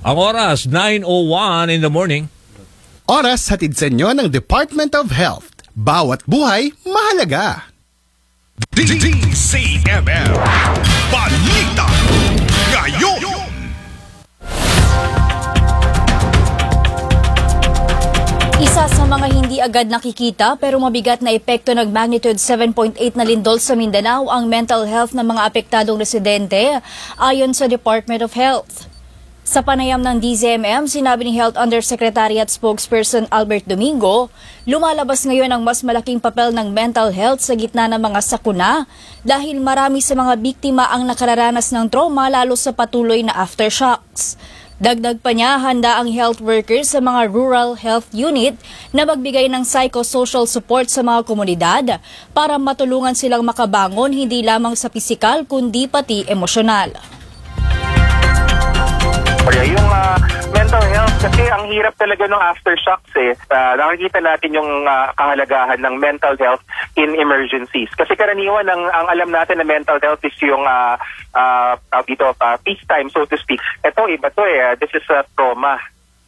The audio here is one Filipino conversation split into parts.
Ang oras, 9:01 in the morning. Oras hatid sa inyo ng Department of Health. Bawat buhay, mahalaga. DZMM Balita Ngayon. Isa sa mga hindi agad nakikita pero mabigat na epekto ng magnitude 7.8 na lindol sa Mindanao ang mental health ng mga apektadong residente ayon sa Department of Health. Sa panayam ng DZMM, sinabi ni Health Undersecretary at Spokesperson Albert Domingo, lumalabas ngayon ang mas malaking papel ng mental health sa gitna ng mga sakuna dahil marami sa mga biktima ang nakararanas ng trauma lalo sa patuloy na aftershocks. Dagdag pa niya, handa ang health workers sa mga rural health unit na magbigay ng psychosocial support sa mga komunidad para matulungan silang makabangon hindi lamang sa pisikal kundi pati emosyonal. Yung mental health, kasi ang hirap talaga ng aftershocks nakikita natin yung kahalagahan ng mental health in emergencies. Kasi karaniwan ang alam natin na mental health is yung peacetime, so to speak. Ito, iba to this is trauma.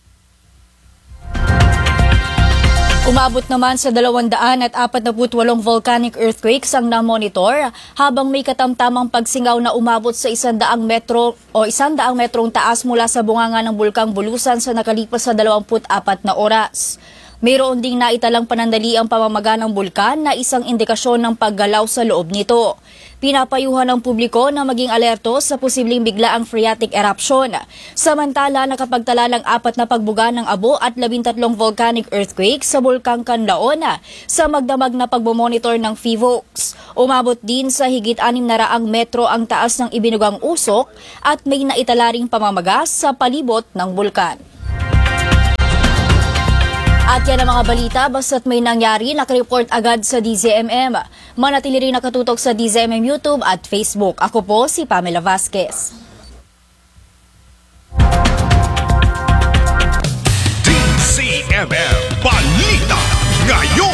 Umabot naman sa 248 volcanic earthquakes ang na-monitor habang may katamtamang pagsingaw na umabot sa 100 metrong taas mula sa bunganga ng Bulkang Bulusan sa nakalipas sa 24 na oras. Mayroon ding naitalang panandaliang pamamaga ng bulkan na isang indikasyon ng paggalaw sa loob nito. Pinapayuhan ng publiko na maging alerto sa posibleng biglaang phreatic eruption. Samantala, nakapagtala ng 4 na pagbuga ng abo at 13 volcanic earthquake sa Bulkang Canlaon sa magdamag na pagmomonitor ng PHIVOLCS. Umabot din sa higit 600 metro ang taas ng ibinugang usok at may naitala ring pamamaga sa palibot ng bulkan. At yan ang mga balita, basta't may nangyari, nakareport agad sa DZMM. Manatili rin nakatutok sa DZMM YouTube at Facebook. Ako po si Pamela Vasquez. DZMM Balita Ngayon.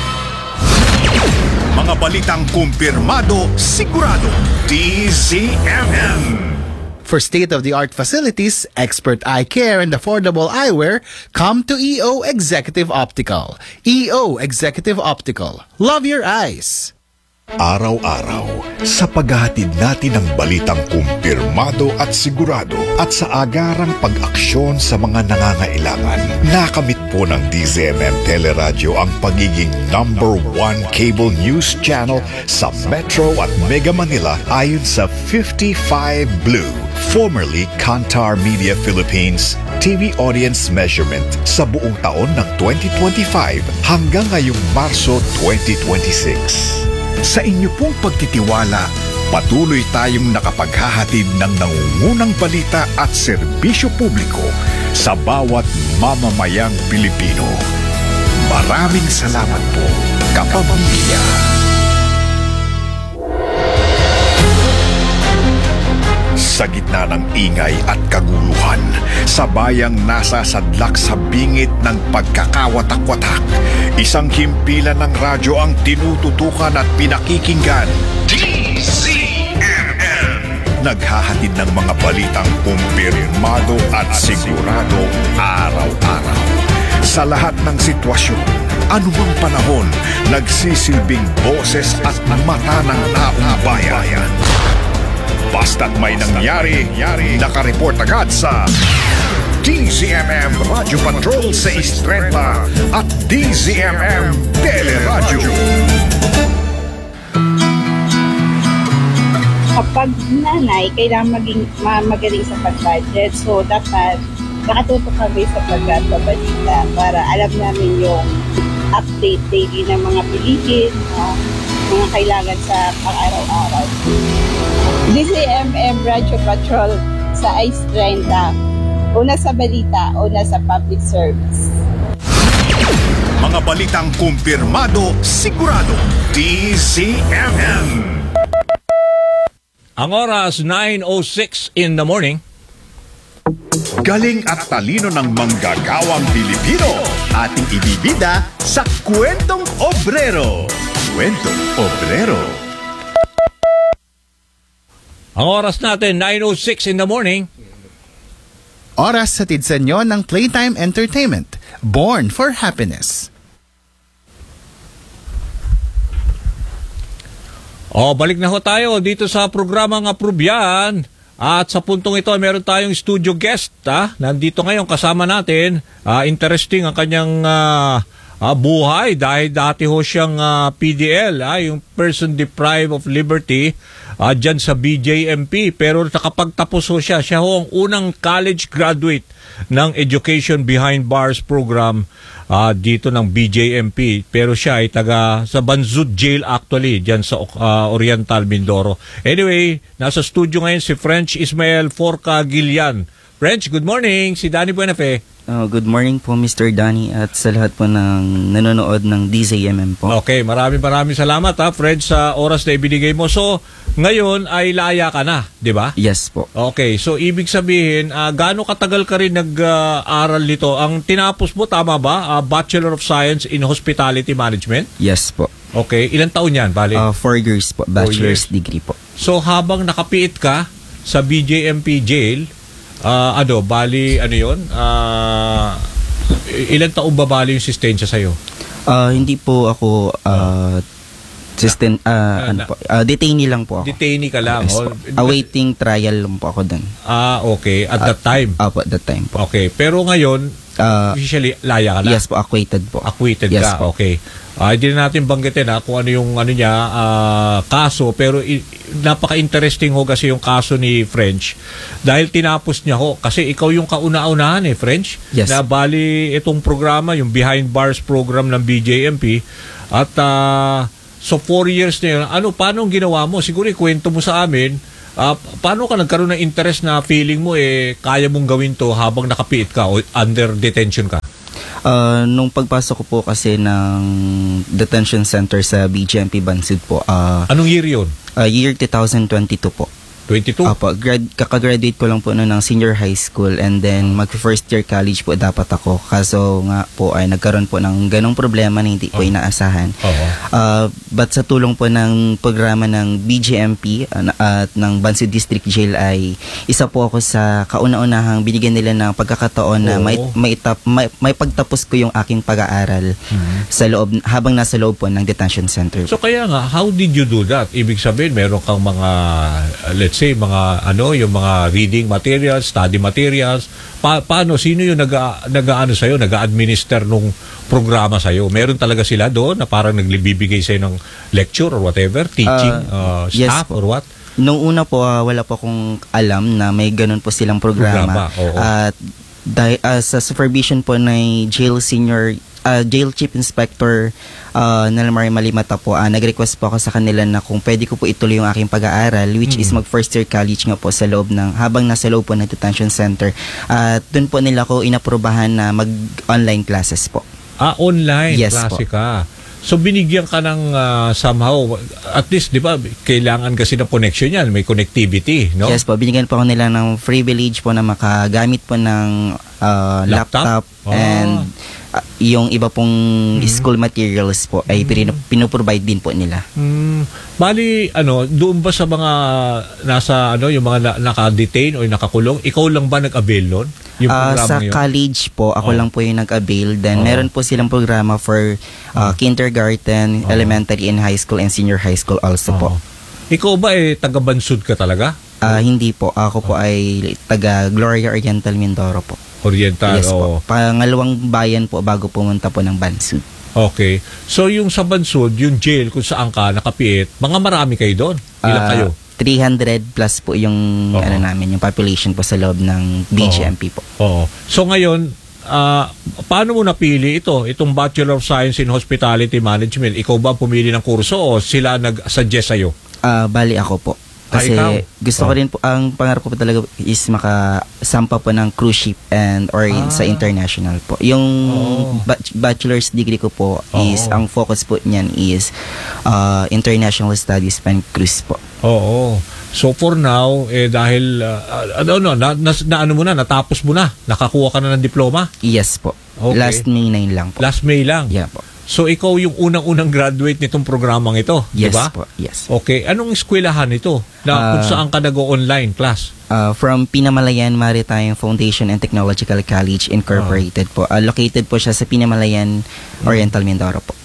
Mga balitang kumpirmado, sigurado. DZMM. For state-of-the-art facilities, expert eye care, and affordable eyewear, come to EO Executive Optical. EO Executive Optical. Love your eyes! Araw-araw, sa paghahatid natin ng balitang kumpirmado at sigurado at sa agarang pag-aksyon sa mga nangangailangan, nakamit po ng DZMM Teleradyo ang pagiging #1 cable news channel sa Metro at Mega Manila ayon sa 55 Blue, formerly Kantar Media Philippines, TV audience measurement sa buong taon ng 2025 hanggang ngayong Marso 2026. Sa inyo pong pagtitiwala, patuloy tayong nakapaghahatid ng nangungunang balita at serbisyo publiko sa bawat mamamayang Pilipino. Maraming salamat po, kapamilya. Sa gitna ng ingay at kaguluhan, sa bayang nasa sadlak sa bingit ng pagkakawatak-watak, isang himpilan ng radyo ang tinututukan at pinakikinggan. DZMM. Naghahatid ng mga balitang kumpirmado at sigurado araw-araw. Sa lahat ng sitwasyon, anumang panahon, nagsisilbing boses at mata ng taong bayan. Basta't may nangyari, nakareport agad sa DZMM Radio Patrol 630 at DZMM Teleradyo. Kapag nanay, kailangan magaling sa pag-budget. So, dapat nakatutok kami sa pagbabalita para alam namin yung update daily ng mga bilihin, mga kailangan sa pang-araw-araw. DZMM Radio Patrol sa Ice 30. Una sa balita, una sa public service. Mga balitang kumpirmado, sigurado. DZMM. Ang oras, 9:06 in the morning. Galing at talino ng manggagawang Pilipino. Ating ibibida sa Kwentong Obrero. Kwentong Obrero. Ang oras natin, 9:06 in the morning. Oras sa sa inyo ng Playtime Entertainment. Born for Happiness. Balik na ho tayo dito sa programang Approve Yan. At sa puntong ito, meron tayong studio guest. Nandito ngayon kasama natin. Interesting ang kanyang buhay dahil dati ho siyang PDL, yung Person Deprived of Liberty, dyan sa BJMP. Pero nakapagtapos ho siya. Siya ho ang unang college graduate ng Education Behind Bars program dito ng BJMP. Pero siya ay taga sa Banzud Jail actually, dyan sa Oriental, Mindoro. Anyway, nasa studio ngayon si French Ismael Forca Gillian. French, good morning. Si Danny Buenafe. Good morning po, Mr. Danny, at sa lahat po ng nanonood ng DZMM po. Okay, maraming salamat French, sa oras na ibinigay mo. So, ngayon ay laya ka na, di ba? Yes po. Okay, so ibig sabihin, gaano katagal ka rin nag-aral nito? Ang tinapos mo, tama ba? Bachelor of Science in Hospitality Management? Yes po. Okay, ilang taon yan, bali? 4 years po, bachelor's degree po. So, habang nakapiit ka sa BJMP jail, ilang taon ba bali yung sistensya sa'yo? Hindi po ako detainee lang po ako. Detainee ka lang? Yes, awaiting trial lang po ako dun. Okay. At that time? At that time po. Okay. Pero ngayon, officially, laya ka na? Yes po, acquitted po. Acquitted yes, ka, po. Okay. Hindi na natin banggitin kung ano yung kaso, pero napaka-interesting ho kasi yung kaso ni French dahil tinapos niya ho kasi ikaw yung kauna-unahan French, yes, na bali itong programa, yung Behind Bars program ng BJMP at so 4 years na yun. Paano ang ginawa mo? Siguro ikwento mo sa amin, paano ka nagkaroon ng interest na feeling mo kaya mong gawin to habang nakapiit ka o under detention ka? Nung pagpasok ko po kasi ng detention center sa BJMP Banzud po. Anong year yun? Year 2022 po. 22? Apo, kakagraduate ko lang po ng senior high school and then mag-first year college po dapat ako. Kaso nga po ay nagkaroon po ng ganong problema na hindi po inaasahan. But sa tulong po ng programa ng BJMP at ng Banzud District Jail ay isa po ako sa kauna-unahang binigyan nila ng pagkakataon na may pagtapos ko yung aking pag-aaral sa loob, habang nasa loob po ng detention center. So kaya nga, how did you do that? Ibig sabihin, meron kang mga let's say yung mga reading materials, study materials. Paano sino yung sa'yo, nag-administer nung programa sa'yo? Meron talaga sila doon na parang nagbibigay sa'yo ng lecture or whatever, teaching staff or what? Nung una po, wala po akong alam na may ganun po silang programa. At sa supervision po ng Jail Chief Inspector Nelmar Malimata po, nag-request po ako sa kanila na kung pwede ko po ituloy yung aking pag-aaral, which is mag-first year college nga po sa loob habang nasa loob po ng detention center. At doon po nila ko inaprobahan na mag-online classes po. Online? Yes, klase po. ka. So binigyan ka ng somehow, at least, di ba, kailangan kasi ng connection yan, may connectivity, no? Yes po, binigyan po ako nila ng privilege po na makagamit po ng laptop and yung iba pong school materials po ay pinoprovide din po nila. Bali, doon ba sa mga yung mga naka-detain o nakakulong, ikaw lang ba nag-avail nun? Yung sa college po, ako lang po yung nag-avail. Then meron po silang programa for kindergarten, elementary and high school and senior high school also po. Ikaw ba taga-Banzud ka talaga? Hindi po. Ako po ay taga Gloria Oriental, Mindoro po. Oriental, yes po. Pangalawang bayan po bago pumunta po ng Banzud. Okay. So yung sa Banzud, yung jail kung saan ka nakapiit, mga marami kayo doon? Ilan kayo? 300 plus po yung namin, yung population po sa loob ng BJMP po. So ngayon, paano mo napili itong Bachelor of Science in Hospitality Management? Ikaw ba pumili ng kurso o sila nag-suggest sa'yo? Bali ako po. Kasi gusto ko rin po, ang pangarap ko po talaga is makasampa po ng cruise ship or sa international po. Yung bachelor's degree ko po is, ang focus po niyan is international studies and cruise po. So for now, dahil, natapos mo na, nakakuha ka na ng diploma? Yes po. Okay. Last May 9 lang po. Last May lang? Yeah po. So ikaw yung unang-unang graduate nitong programang ito, yes, di ba? Po, yes. Okay, anong eskwelahan ito? Kung saan ka nag-online class? From Pinamalayan Maritime Foundation and Technological College Incorporated po. Located po siya sa Pinamalayan, Oriental Mindoro po.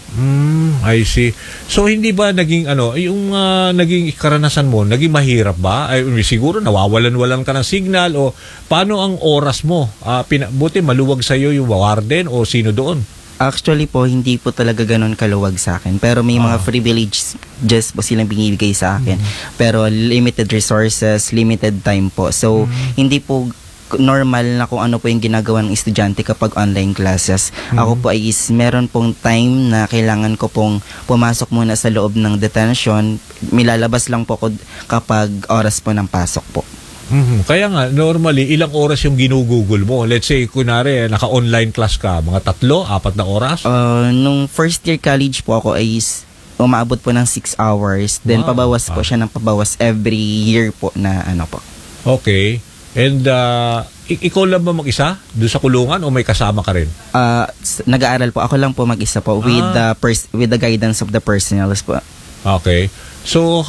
I see. So hindi ba naging yung naging karanasan mo, naging mahirap ba? Ay, siguro nawawalan-walan ka ng signal o paano ang oras mo? Buti maluwag sa iyo yung warden o sino doon? Actually po, hindi po talaga ganun kaluwag sa akin. Pero may mga privileges po silang binibigay sa akin. Pero limited resources, limited time po. So, hindi po normal na kung ano po yung ginagawa ng estudyante kapag online classes. Ako po ay meron pong time na kailangan ko pong pumasok muna sa loob ng detention. Milalabas lang po ko kapag oras po ng pasok po. Kaya nga, normally, ilang oras yung ginugugol mo? Let's say, kunwari, naka-online class ka, mga 3-4 na oras? Nung first year college po ako ay umaabot po ng 6 hours. Then pabawas po siya ng pabawas every year po na po. Okay. And ikaw lang ba mag-isa doon sa kulungan o may kasama ka rin? Nag-aaral po. Ako lang po mag-isa po with the guidance of the personnel po. Okay. So,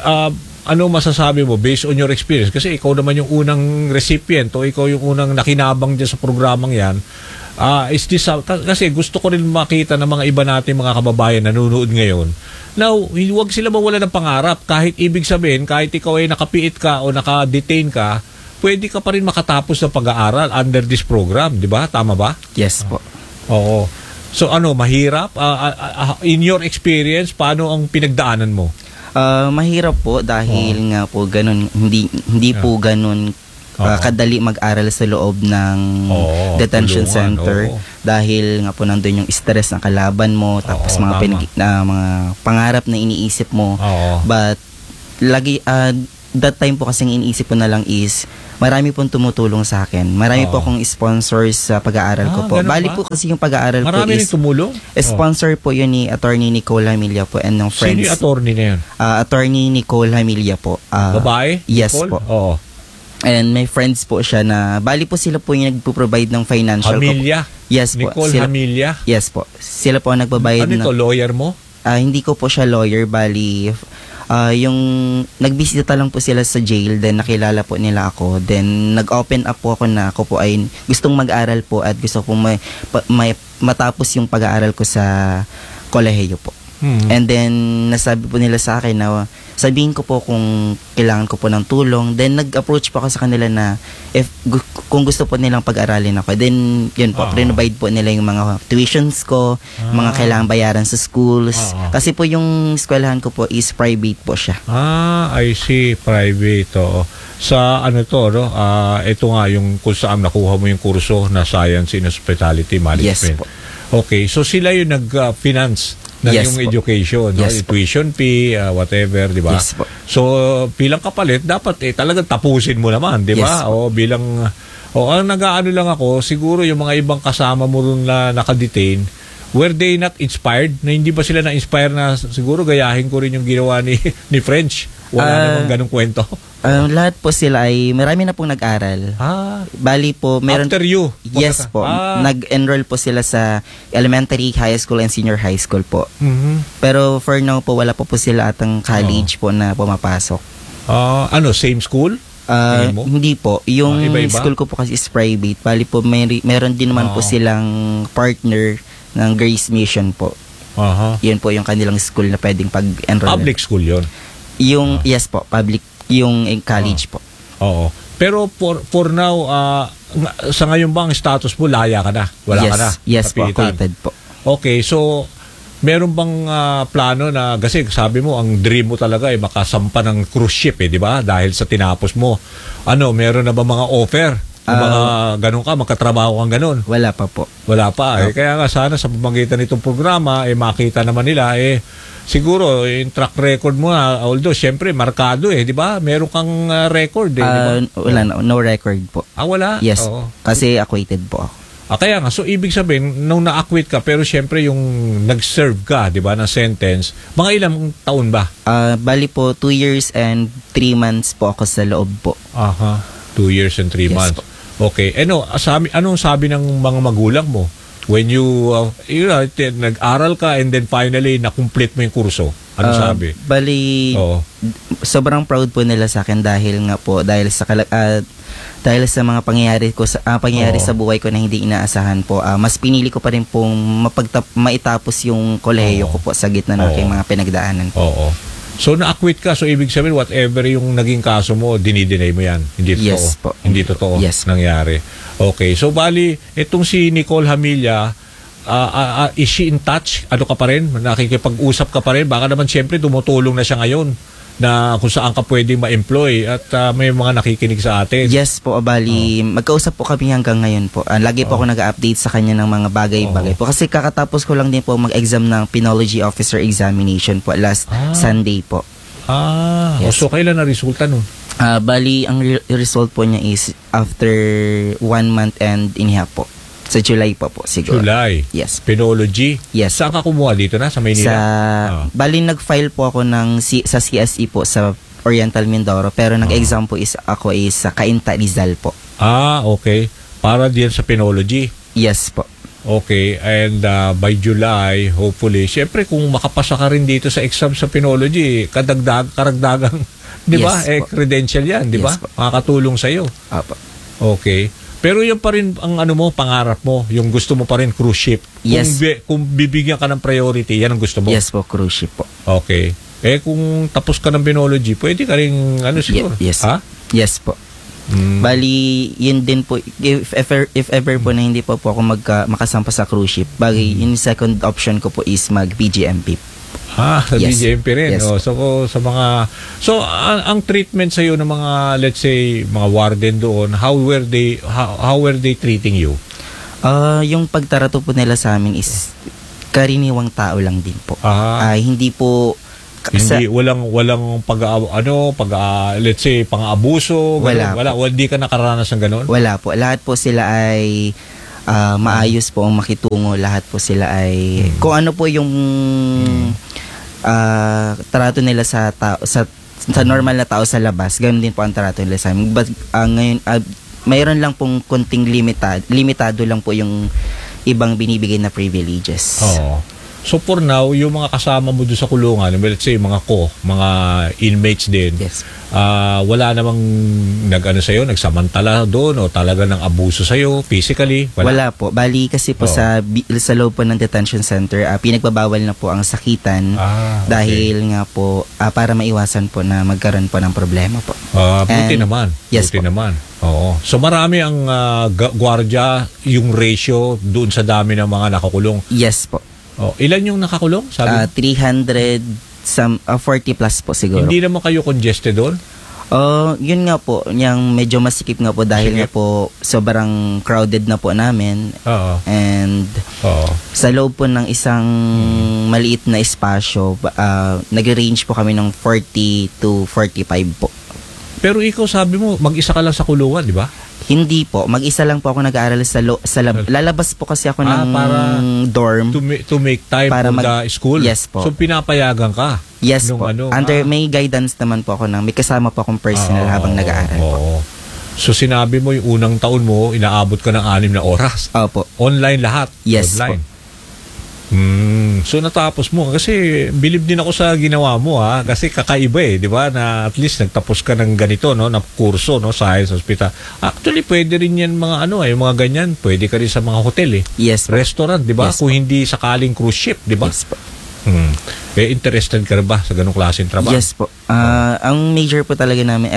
ano masasabi mo based on your experience? Kasi ikaw naman yung unang recipient o ikaw yung unang nakinabang dyan sa programang yan. Is this, kasi gusto ko rin makita ng mga iba natin mga kababayan nanonood ngayon. Now, huwag sila mawala ng pangarap. Kahit ibig sabihin, kahit ikaw ay nakapiit ka o naka-detain ka, pwede ka pa rin makatapos ng pag-aaral under this program. Di ba? Tama ba? Yes po. Oo. So mahirap? In your experience, paano ang pinagdaanan mo? Mahirap po dahil nga po ganun, hindi po ganun kadali mag-aral sa loob ng detention center dahil nga po nandun yung stress ng kalaban mo tapos mga pangarap na iniisip mo. But lagi that time po kasing iniisip ko na lang is marami pong tumutulong sa akin. Marami po akong sponsors sa pag-aaral ko po. Bali po kasi yung pag-aaral marami ko is tumulong? Sponsor po yun ni Attorney Nicole Hamilla po and ng friends. Sino yung attorney na yun? Attorney Nicole Hamilla po. Babae? Yes Nicole? po. Oo. And may friends po siya na bali po sila po yung nagpo-provide ng financial Hamilla? Yes po. Nicole Hamilla? Yes po. Sila po ang nagbabayad Ano ito, lawyer mo? Hindi ko po siya lawyer, bali yung nagbisita lang po sila sa jail, then nakilala po nila ako, then nag-open up po ako na ako po ay gustong mag-aral po at gusto po may matapos yung pag-aaral ko sa kolehiyo po. And then nasabi po nila sa akin na sabihin ko po kung kailangan ko po ng tulong, then nag-approach po ako sa kanila na kung gusto po nilang pag-aralin ako, then yun po, provide po nila yung mga tuitions ko, mga kailangan bayaran sa schools, kasi po yung eskwelahan ko po is private po siya. I see, private. Sa ito nga yung kung saan nakuha mo yung kurso na Science in Hospitality Management. Yes po. Okay, so sila yung nag-finance ng yung education, yes tuition fee, whatever, di ba? Yes po. So, bilang kapalit, dapat talagang tapusin mo naman, di ba? Yes O bilang, ang nag-aano lang ako, siguro yung mga ibang kasama mo rin na nakadetain, were they not inspired? Na hindi ba sila na-inspire na siguro gayahin ko rin yung ginawa ni French? Wala namang ganong kwento. Lahat po sila ay marami na pong nag-aral. Bali po, meron after you? Yes po. Nag-enroll po sila sa elementary, high school, and senior high school po. Pero for now po, wala po sila atang college po na pumapasok. Same school? Hindi po. Yung iba-iba? school ko po kasi is private. Bali po, meron din naman po silang partner ng Grace Mission po. Yun po yung kanilang school na pwedeng pag-enroll. Public school yun? Yes po, public. Yung college po. Oo. Pero for now, sa ngayon ba ang status mo, laya ka na? Wala ka na? Yes po, Kapitan. acquitted po. Okay, so meron bang plano na, kasi sabi mo, ang dream mo talaga ay makasampa ng cruise ship di ba? Dahil sa tinapos mo. Meron na ba mga offer? Mga ganun ka, magkatrabaho kang ganun? Wala pa po. Wala pa. Kaya nga sana sa pamamagitan nitong programa, makita naman nila, siguro, yung track record mo, although, syempre, markado di ba? Meron kang record di ba? Wala, no record po. Wala? Yes, kasi acquitted po ako. Kaya nga, so ibig sabihin, nung na-acquit ka, pero syempre yung nag-serve ka, di ba, ng sentence, mga ilang taon ba? Bali po, 2 years and 3 months po ako sa loob po. 2 years and 3 months. Po. Okay. Anong sabi ng mga magulang mo? When you nag-aral ka and then finally, na-complete mo yung kurso? Ano sabi? Bali, Oo. sobrang proud po nila sa akin dahil nga po, dahil sa mga pangyayari Oo. sa buhay ko na hindi inaasahan po, mas pinili ko pa rin pong maitapos yung kolehiyo ko po sa gitna ng Oo. aking mga pinagdaanan po. Oo. So na-acquit ka, so ibig sabihin whatever yung naging kaso mo, dinideny mo yan. Hindi totoo. Yes po. Hindi totoo Yes. nangyari. Okay. So bali, itong si Nicole Hamilla, is she in touch? Ano ka pa rin? Nakikipag-usap ka pa rin? Baka naman siyempre tumutulong na siya ngayon na kung saan ka pwedeng ma-employ at may mga nakikinig sa atin. Yes po, bali, magkausap po kami hanggang ngayon po. Lagi po ako nag-update sa kanya ng mga bagay-bagay po. Kasi kakatapos ko lang din po mag-exam ng Penology Officer Examination po last Sunday po. Yes. So kailan na resulta nun? Bali, ang result po niya is after 1 month and a half po. Sa July po siguro. July. Yes. Penology. Yes. Saan ka kumuha dito na? Sa Maynila? Bali, nag-file po ako sa CSE po sa Oriental Mindoro, pero nag-exam po ako sa Cainta Rizal po. Okay. Para diyan sa Penology. Yes po. Okay, and by July, hopefully, syempre kung makapasa ka rin dito sa exam sa Penology, karagdagang, di ba? Yes, po. Credential yan, di ba? Yes, po. Makakatulong sa'yo. Apo. Okay. Pero yan pa rin ang pangarap mo, yung gusto mo pa rin cruise ship. Yes. Kung bibigyan ka ng priority, yan ang gusto mo. Yes po, cruise ship po. Okay. Kung tapos ka ng Penology, pwede ka rin, siguro? Yes. Ha? Yes po. Bali, yun din po, if ever po na hindi po ako makasampa sa cruise ship, yung second option ko po is mag-PGMP. Sa Yes. DJMP rin. Yes. So ang treatment sa iyo ng mga, let's say, mga warden doon, how were they treating you? Yung pagtarato po nila sa amin is karaniwang tao lang din po. Hindi po Hindi walang let's say pang-abuso, Wala hindi ka nakaranas ng ganun? Wala po. Lahat po sila ay maayos po ang makitungo. Lahat po sila ay kung ano po yung trato nila sa normal na tao sa labas, ganoon din po ang trato nila sa amin. But ngayon mayroon lang pong konting limitado lang po yung ibang binibigay na privileges. Oo. So for now, yung mga kasama mo doon sa kulungan, let's say mga inmates din, Yes. wala namang sa'yo, nagsamantala doon o talaga ng abuso sa'yo physically? Wala po. Bali kasi po sa loob po ng detention center, pinagbabawal na po ang sakitan dahil nga po para maiwasan po na magkaroon po ng problema po. Buti naman. Yes Buti po. naman. Oo. So marami ang gwardiya, yung ratio doon sa dami ng mga nakakulong. Yes po. Ilan yung nakakulong? Sabi 340 plus po siguro. Hindi naman kayo congested doon? Yun nga po, yung medyo masikip nga po dahil nga po sobrang crowded na po namin. Oo. And sa loob po ng isang maliit na espasyo, nag-range po kami ng 40 to 45 po. Pero ikaw sabi mo, mag-isa ka lang sa kulungan, di ba? Hindi po, mag-isa lang po ako nag-aaral lalabas po kasi ako ng para dorm. To make time Para for the school? Yes po. So pinapayagan ka? Yes po. May guidance naman po ako may kasama po akong personal habang nag-aaral po. So sinabi mo yung unang taon mo, inaabot ka ng 6 na oras? Opo. Online lahat? Yes Online. So natapos mo kasi bilib din ako sa ginawa mo kasi kakaiba di ba, na at least nagtapos ka ng ganito na kurso science hospital. Actually pwede rin yan mga yung mga ganyan, pwede ka rin sa mga hotel Yes po. restaurant, di ba? Yes Kung hindi sakaling cruise ship, di ba? Yes po. Interested ka rin ba sa ganung klaseng trabaho? Yes po. Ang major po talaga namin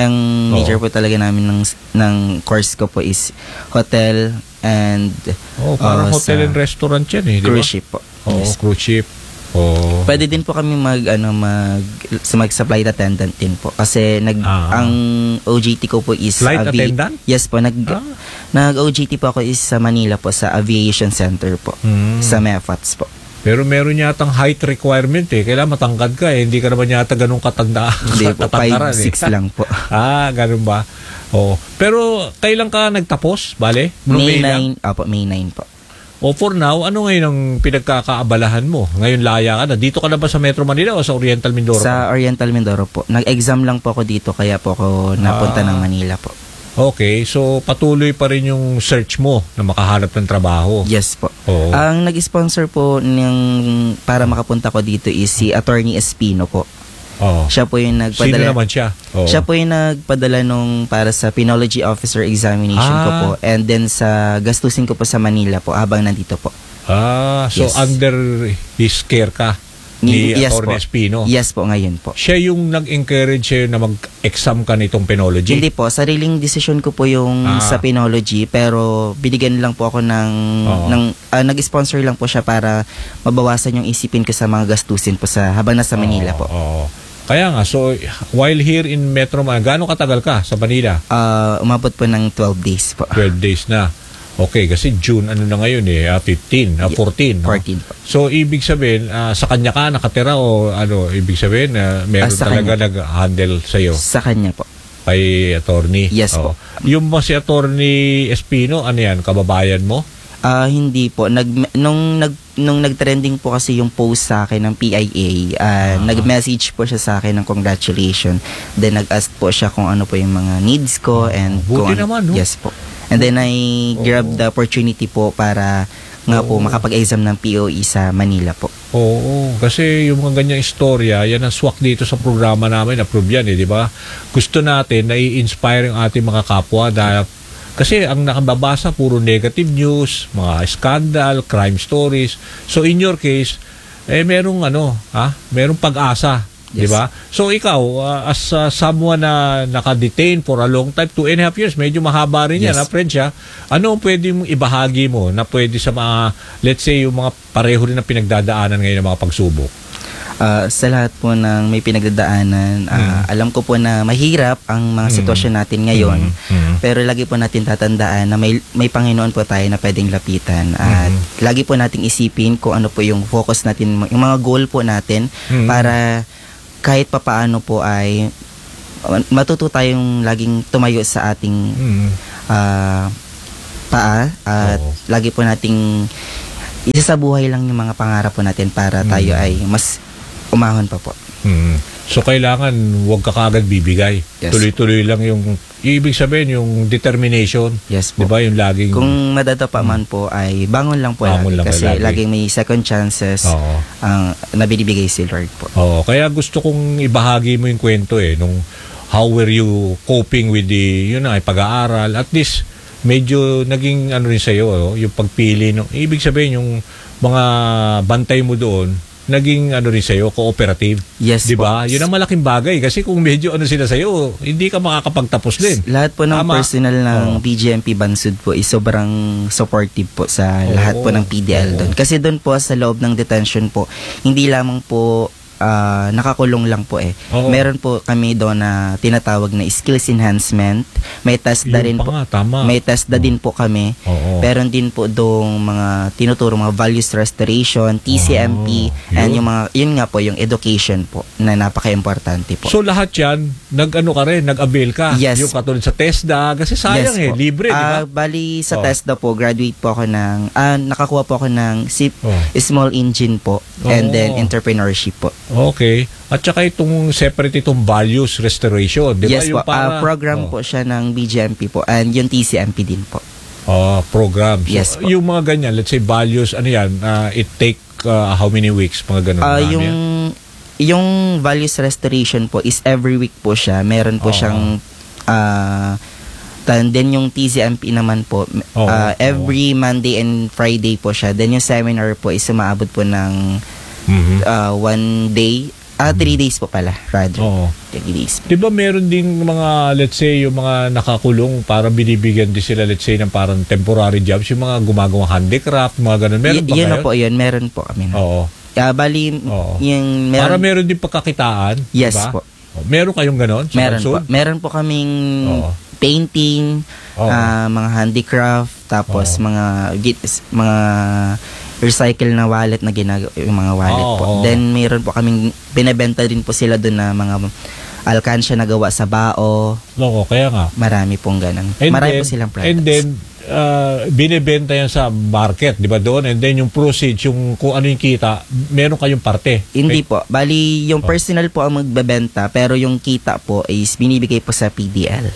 ng course ko po is hotel and parang hotel and restaurant yan di ba? cruise ship po. Yes. Cruise ship. Pwede din po kami mag-flight attendant din po kasi ang OJT ko po is flight attendant? Yes po, nag-OJT po ako is sa Manila po sa Aviation Center po. Sa MEFATS po. Pero meron yatang height requirement kailangan matangkad ka hindi ka naman yata ganun katanda. Hindi po, 5'6" lang po. Ganun ba? Pero kailan ka nagtapos? Bale? May 9 po. For now, ano ngayon ang pinagkakaabalahan mo? Ngayon laya ka na. Dito ka na ba sa Metro Manila o sa Oriental Mindoro? Sa Oriental Mindoro po. Nag-exam lang po ako dito kaya po ako napunta ng Manila po. Okay, so patuloy pa rin yung search mo na makahanap ng trabaho. Yes po. Oo. Ang nag-sponsor po para makapunta ko dito is si Attorney Espino po. Oo. Siya po yung Sino nagpadala. naman siya? Oo. Siya po yung nagpadala nung para sa Penology Officer Examination ko po, and then sa gastusin ko po sa Manila po habang nandito po. So Yes. under his care ka ni Yes Atty. po. Espino. Yes po, ngayon po. Siya yung nag-encourage sa'yo na mag-exam ka nitong penology? Hindi po, sariling decision ko po yung sa Penology, pero binigyan lang po ako nag-sponsor lang po siya para mabawasan yung isipin ko sa mga gastusin po habang nasa Manila po. Oo. Kaya nga, so while here in Metro Manila, gaano katagal ka sa Manila? Umabot po ng 12 days po. 12 days na. Okay, kasi June, ano na ngayon 15, 14. No? 14 po. So, ibig sabihin, sa kanya ka nakatira o ibig sabihin, meron sa talaga kanya. nag-handle sa'yo Sa kanya po. kay attorney? Yes po. Yung ba si Attorney Espino, ano yan, kababayan mo? Hindi po. Nung nag-trending po kasi yung post sa akin ng PIA, nag-message po siya sa akin ng congratulations. Then nag-ask po siya kung ano po yung mga needs ko and buti kung naman, no? Yes po. And then I grabbed the opportunity po para nga po makapag-exam ng POE sa Manila po. Oo, kasi yung mga ganyang istorya, yan ang swak dito sa programa namin, approve yan di ba? Gusto natin na i-inspire yung ating mga kapwa dahil kasi ang nakababasa puro negative news, mga scandal, crime stories. So in your case, merong merong pag-asa, di ba? So ikaw, as someone na naka-detain for a long time, 2.5 years, medyo mahaba rin yan, Yes. friend siya. Ano ang pwede mong ibahagi mo na pwede sa mga, let's say, yung mga pareho rin na pinagdadaanan ngayon ng mga pagsubok? Sa lahat po ng may pinagdadaanan, alam ko po na mahirap ang mga sitwasyon natin ngayon. Pero lagi po natin tatandaan na may Panginoon po tayo na pwedeng lapitan. At lagi po nating isipin kung ano po yung focus natin, yung mga goal po natin para kahit papaano po ay matuto tayong laging tumayo sa ating paa. At lagi po nating isa sa buhay lang yung mga pangarap po natin para tayo ay mas umahon pa po. So kailangan huwag ka kagad bibigay. Yes. Tuloy-tuloy lang yung ibig sabihin yung determination. Yes po. 'Di ba yung laging Kung madadapa man po ay bangon lang po Bangon lagi, lang kasi lagi. laging may second chances ang nabibigay si Lord po. kaya gusto kong ibahagi mo yung kwento nung how were you coping with the pag-aaral. At least medyo naging rin sa iyo yung pagpili ibig sabihin yung mga bantay mo doon naging rin sa'yo, cooperative. Yes di ba? po. Yun ang malaking bagay kasi kung medyo sila sa'yo, hindi ka makakapagtapos din. Lahat po ng Tama. personal ng BGMP Bansud po is sobrang supportive po sa lahat po ng PDL doon. Kasi doon po sa loob ng detention po, hindi lamang po nakakulong lang po Oo. Meron po kami doon na tinatawag na skills enhancement. May test na Yun rin pa po. nga, tama. May test na din po kami. Oo. Meron din po doong mga tinuturo mga values restoration, TCMP, and yun nga po yung education po na napaka-importante po. So lahat yan, nag-avail ka. Yes. Yung katulad sa TESDA, kasi sayang Yes po. libre, di ba? Bali sa Oh. TESDA po, graduate po ako nakakuha po ako ng SIP, Oh. small engine po, and then entrepreneurship po. Okay. At saka itong separate itong values restoration, di ba? Yes Yung po, program po siya ng BGMP po, and yung TCMP din po. Program. So, Yes po. yung mga ganyan, let's say values, it take how many weeks, mga ganun. Marami yan. Yung values restoration po is every week po siya. Meron po siyang then yung TCMP naman po, every Monday and Friday po siya. Then yung seminar po is umaabot po ng 1 day, 3 days po pala, rather. Oo. 3 days. Di ba meron ding mga, let's say, yung mga nakakulong, parang binibigyan din sila, let's say, ng parang temporary jobs, yung mga gumagawang handicraft, mga ganun. Meron ba Yun kayo? na po yun, meron po kami. Oo. Bali, Oo. yung Para meron din pagkakitaan. Yes diba? po. Meron kayong ganon? Sa Meron po. Bansud? Meron po kaming Oo. painting, Oo. mga handicraft, tapos Oo. mga recycle na wallet na ginagawa, yung mga wallet Oo, po. oo. Then mayroon po kaming binebenta din po sila doon na mga alkansya na gawa sa bao. Loko, kaya nga. Marami pong ganun. And Marami then, po silang products. And then, binibenta yan sa market, di ba doon? And then yung proceeds, yung kung ano yung kita, meron kayong parte. Hindi po. Bali, yung personal po ang magbebenta, pero yung kita po is binibigay po sa PDL.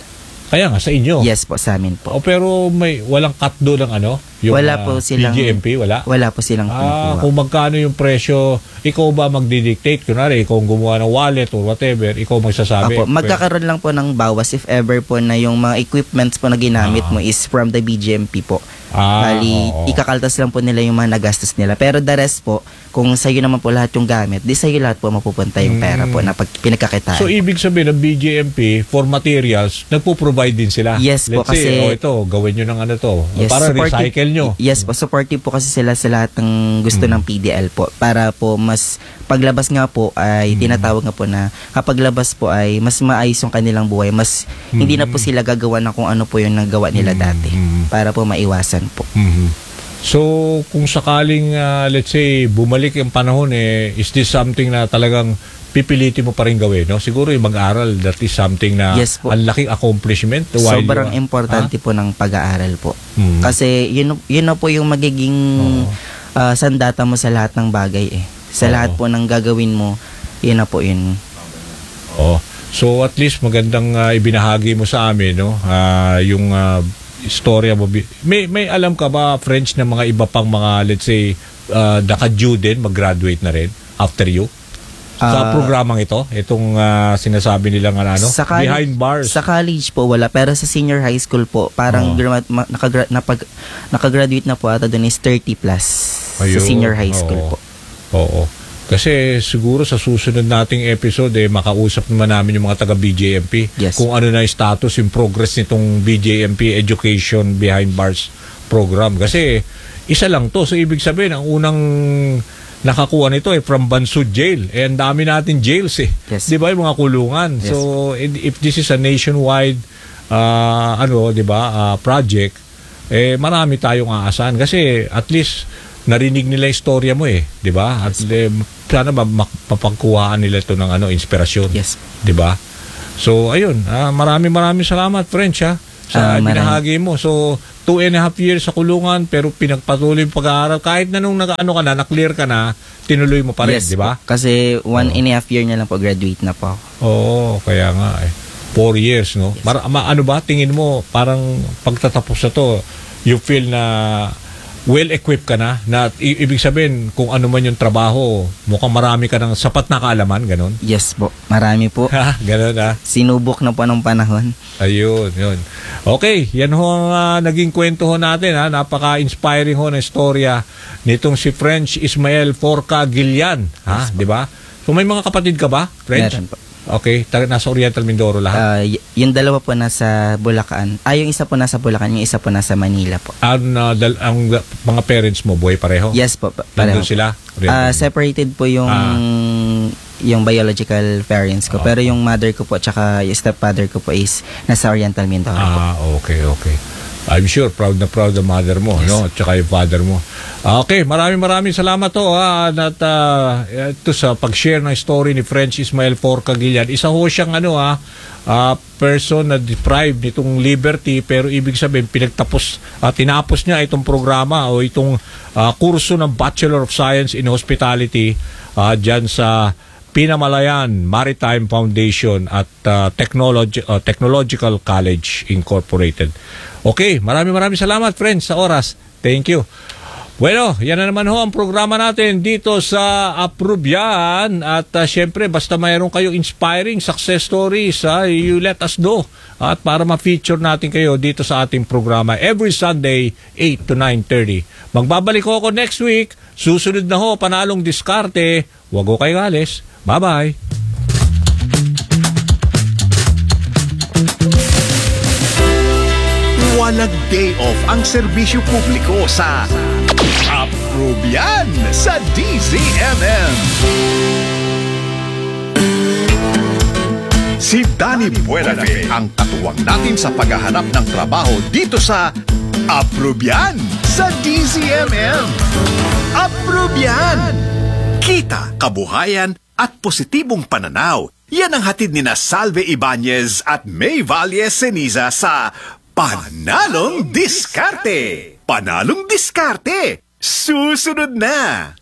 Kaya nga, sa inyo. Yes po, sa amin po. Pero walang cut doon ng ano? Yung, Wala po silang... BGMP, wala? Wala po silang kinukuha. Kung magkano yung presyo, ikaw ba magdidictate? Kunwari, ikaw ang gumawa ng wallet or whatever, ikaw magsasabi. Apo, magkakaroon lang po ng bawas if ever po na yung mga equipments po na ginamit mo is from the BGMP po. Bali, oo. ikakaltas lang po nila yung mga nagastos nila. Pero the rest po, kung sa'yo naman po lahat yung gamit, di sa'yo lahat po mapupunta yung pera po na pinagkakitaan. So, ibig sabihin ng BGMP, for materials, nagpo-provide din sila. Yes po, Let's say, kasi- ito, gawin nyo ng ano to. Yes, Para supportive- recycle nyo. Yes po, supportive po kasi sila sa lahat ng gusto ng PDL po. Para po mas paglabas nga po ay tinatawag nga po na kapag labas po ay mas maayos yung kanilang buhay. Mas hindi na po sila gagawa na kung ano po yung nagawa nila dati. Para po maiwasan po. So, kung sakaling, let's say, bumalik yung panahon, is this something na talagang pipilitin mo pa rin gawin, no? Siguro yung mag-aral, that is something na Yes po. ang laking accomplishment. while Sobrang you- importante po ng pag-aaral po. Mm. Kasi yun na po yung magiging sandata mo sa lahat ng bagay eh. Sa Oo. lahat po ng gagawin mo, yun na po yun. Oh. So at least magandang ibinahagi mo sa amin, no? Yung istorya mo. May alam ka ba, French, na mga iba pang mga, let's say, naka-due din, mag-graduate na rin after you? Sa programang ito, itong sinasabi nilang Sa college- behind bars. Sa college po wala, pero sa senior high school po, parang nakagraduate na po ata doon is 30 plus sa Ayun, senior high school oo. po. Oo. Kasi siguro sa susunod nating episode, makausap naman namin yung mga taga-BJMP. Yes. Kung ano na yung status, yung progress nitong BJMP Education Behind Bars program. Kasi isa lang to. So ibig sabihin, ang unang nakakuha nito from Bansud Jail. Ang dami natin jails eh. Yes. Di ba yung mga kulungan? Yes. So if this is a nationwide di ba, project, marami tayong aasahan. Kasi at least narinig nila yung storya mo di ba? At sana mapagkuhaan nila ito ng inspirasyon. Yes. Di ba? So ayun, maraming salamat, French, sa binahagi mo. So 2.5 years sa kulungan pero pinagpatuloy yung pag-aaral kahit na nung na-clear ka na, tinuloy mo pa rin, Yes di ba? po. Kasi 1.5 year na lang po, graduate na po ako. Oo, kaya nga 4 years, no? Yes. Ano ba, tingin mo, parang pagtatapos na to, you feel na well-equipped ka na ibig sabihin, kung ano man yung trabaho, mukhang marami ka ng sapat na kaalaman, ganun? Yes po, marami po. Ganun, Sinubok na po ng panahon. Ayun, yun. Okay, yan ho ang naging kwento ho natin, Napaka-inspiring ho na istorya nitong si French Ismael Forca Gillian, Yes, di ba? So may mga kapatid ka ba, French? Meron po. Okay, nasa Oriental Mindoro lahat. Yung dalawa po nasa Bulacan. Yung isa po nasa Bulacan, yung isa po nasa Manila po. Ang mga parents mo, buhay pareho? Yes po, pareho. Nandun sila? Oriental. Separated po yung biological parents ko. Pero yung mother ko po tsaka yung stepfather ko po is nasa Oriental Mindoro po. Okay. I'm sure proud na proud the mother mo, no? At saka yung father mo. Okay, maraming salamat to ito sa pag-share ng story ni French Ismael Forca Gillian. Isa ho siyang person na deprived nitong liberty, pero ibig sabihin tinapos niya itong programa o itong kurso ng Bachelor of Science in Hospitality dyan sa Pinamalayan Maritime Foundation at Technological College Incorporated. Okay, maraming salamat, friends, sa oras. Thank you. Bueno, yan na naman ho ang programa natin dito sa Approvian. At syempre, basta mayroon kayong inspiring success stories, you let us know. At para ma-feature natin kayo dito sa ating programa every Sunday, 8 to 9:30. Magbabalik ako next week. Susunod na ho, panalong diskarte. Huwag ho kayo alis. Bye-bye. Walang day off ang serbisyo publiko sa Approvian sa DZMM. Si Danny Buenafe ang katuwang natin sa paghahanap ng trabaho dito sa Approvian sa DZMM. Approvian! Kita, kabuhayan at positibong pananaw. Yan ang hatid ni Salve Ibanez at May Valle Ceniza sa Panalong Diskarte! Panalong Diskarte! Susunod na!